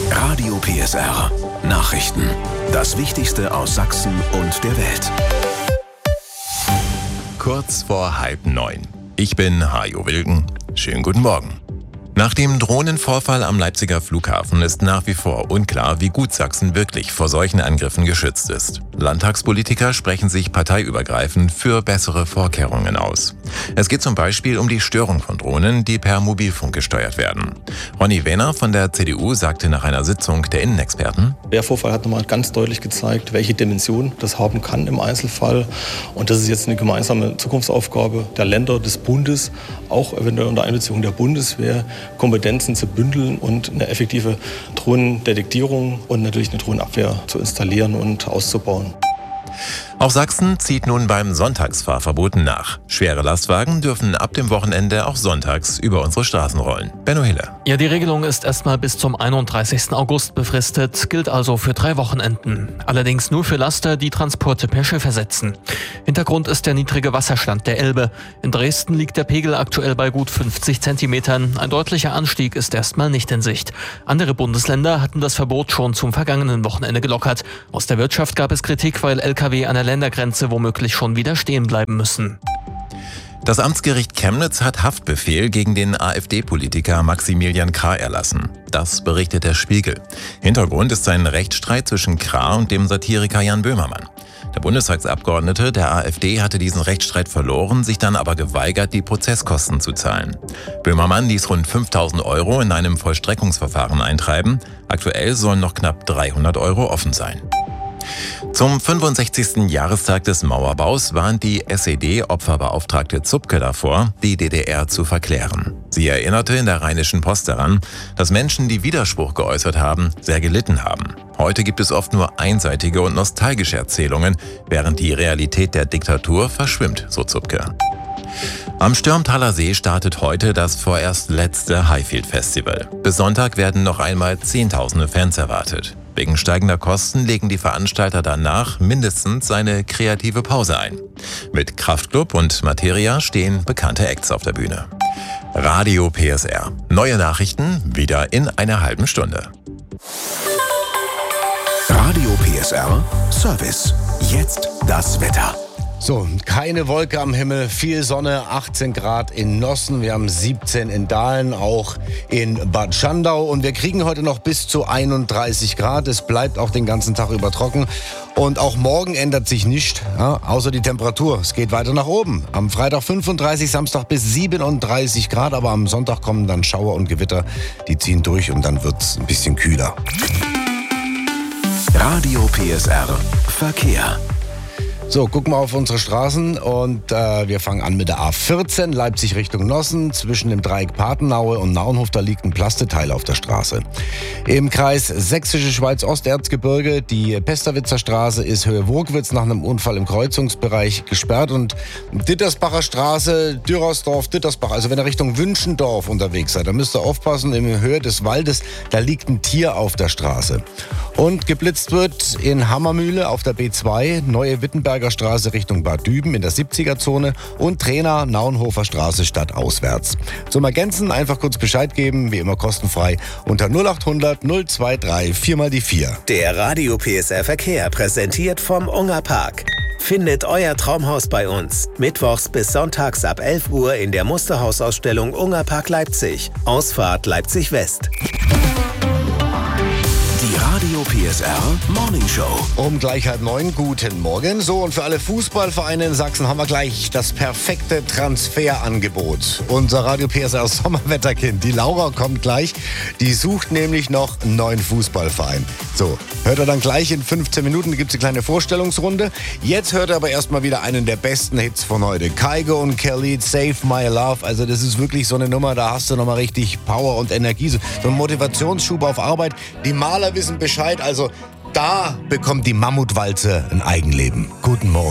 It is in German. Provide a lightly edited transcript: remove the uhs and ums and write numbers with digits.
Radio PSR. Nachrichten. Das Wichtigste aus Sachsen und der Welt. Kurz vor 8:30. Ich bin Hajo Wilken. Schönen guten Morgen. Nach dem Drohnenvorfall am Leipziger Flughafen ist nach wie vor unklar, wie gut Sachsen wirklich vor solchen Angriffen geschützt ist. Landtagspolitiker sprechen sich parteiübergreifend für bessere Vorkehrungen aus. Es geht zum Beispiel um die Störung von Drohnen, die per Mobilfunk gesteuert werden. Ronny Wehner von der CDU sagte nach einer Sitzung der Innenexperten: Der Vorfall hat nochmal ganz deutlich gezeigt, welche Dimension das haben kann im Einzelfall. Und das ist jetzt eine gemeinsame Zukunftsaufgabe der Länder, des Bundes, auch eventuell unter Einbeziehung der Bundeswehr, Kompetenzen zu bündeln und eine effektive Drohnendetektierung und natürlich eine Drohnenabwehr zu installieren und auszubauen. Auch Sachsen zieht nun beim Sonntagsfahrverboten nach. Schwere Lastwagen dürfen ab dem Wochenende auch sonntags über unsere Straßen rollen. Benno Hille. Ja, die Regelung ist erstmal bis zum 31. August befristet, gilt also für 3 Wochenenden. Allerdings nur für Laster, die Transporte per Schiff ersetzen. Hintergrund ist der niedrige Wasserstand der Elbe. In Dresden liegt der Pegel aktuell bei gut 50 Zentimetern. Ein deutlicher Anstieg ist erstmal nicht in Sicht. Andere Bundesländer hatten das Verbot schon zum vergangenen Wochenende gelockert. Aus der Wirtschaft gab es Kritik, weil Lkw an der Ländergrenze womöglich schon wieder stehen bleiben müssen. Das Amtsgericht Chemnitz hat Haftbefehl gegen den AfD-Politiker Maximilian Krah erlassen. Das berichtet der Spiegel. Hintergrund ist ein Rechtsstreit zwischen Krah und dem Satiriker Jan Böhmermann. Der Bundestagsabgeordnete der AfD hatte diesen Rechtsstreit verloren, sich dann aber geweigert, die Prozesskosten zu zahlen. Böhmermann ließ rund 5.000 € in einem Vollstreckungsverfahren eintreiben. Aktuell sollen noch knapp 300 € offen sein. Zum 65. Jahrestag des Mauerbaus warnt die SED-Opferbeauftragte Zupke davor, die DDR zu verklären. Sie erinnerte in der Rheinischen Post daran, dass Menschen, die Widerspruch geäußert haben, sehr gelitten haben. Heute gibt es oft nur einseitige und nostalgische Erzählungen, während die Realität der Diktatur verschwimmt, so Zupke. Am Stürmtaler See startet heute das vorerst letzte Highfield Festival. Bis Sonntag werden noch einmal Zehntausende Fans erwartet. Wegen steigender Kosten legen die Veranstalter danach mindestens eine kreative Pause ein. Mit Kraftklub und Materia stehen bekannte Acts auf der Bühne. Radio PSR. Neue Nachrichten wieder in einer halben Stunde. Radio PSR Service. Jetzt das Wetter. So, keine Wolke am Himmel, viel Sonne, 18 Grad in Nossen, wir haben 17 in Dahlen, auch in Bad Schandau und wir kriegen heute noch bis zu 31 Grad. Es bleibt auch den ganzen Tag über trocken und auch morgen ändert sich nichts, ja, außer die Temperatur. Es geht weiter nach oben. Am Freitag 35, Samstag bis 37 Grad, aber am Sonntag kommen dann Schauer und Gewitter, die ziehen durch und dann wird's ein bisschen kühler. Radio PSR Verkehr. So, gucken wir auf unsere Straßen und wir fangen an mit der A14, Leipzig Richtung Nossen. Zwischen dem Dreieck Patenaue und Naunhof, da liegt ein Plasteteil auf der Straße. Im Kreis Sächsische Schweiz-Osterzgebirge, die Pesterwitzer Straße ist Höhe Wurkwitz nach einem Unfall im Kreuzungsbereich gesperrt. Und Dittersbacher Straße, Dürrersdorf, Dittersbach, also wenn ihr Richtung Wünschendorf unterwegs seid, dann müsst ihr aufpassen, in der Höhe des Waldes, da liegt ein Tier auf der Straße. Und geblitzt wird in Hammermühle auf der B2, Neue Wittenberger Straße Richtung Bad Düben in der 70er-Zone und Trainer Naunhofer Straße stadtauswärts. Zum Ergänzen einfach kurz Bescheid geben, wie immer kostenfrei unter 0800 023 4x4. Der Radio PSR Verkehr präsentiert vom Unger Park. Findet euer Traumhaus bei uns. Mittwochs bis sonntags ab 11 Uhr in der Musterhausausstellung Unger Park Leipzig. Ausfahrt Leipzig West. Die Radio PSR Morning Show. Um gleich 8:30, guten Morgen. So, und für alle Fußballvereine in Sachsen haben wir gleich das perfekte Transferangebot. Unser Radio PSR Sommerwetterkind, die Laura, kommt gleich. Die sucht nämlich noch einen neuen Fußballverein. So, hört ihr dann gleich in 15 Minuten, da gibt es eine kleine Vorstellungsrunde. Jetzt hört ihr aber erstmal wieder einen der besten Hits von heute. Kygo und Khalid, Save My Love. Also das ist wirklich so eine Nummer, da hast du nochmal richtig Power und Energie. So ein Motivationsschub auf Arbeit. Die Maler wissen Bescheid, also da bekommt die Mammutwalze ein Eigenleben. Guten Morgen.